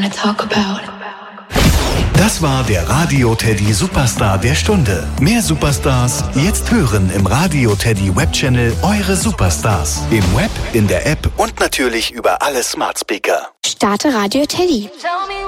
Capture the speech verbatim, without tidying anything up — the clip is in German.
wanna talk about. Das war der Radio Teddy Superstar der Stunde. Mehr Superstars jetzt hören im Radio Teddy Webchannel Eure Superstars. Im Web, in der App und natürlich über alle Smart Speaker. Starte Radio Teddy.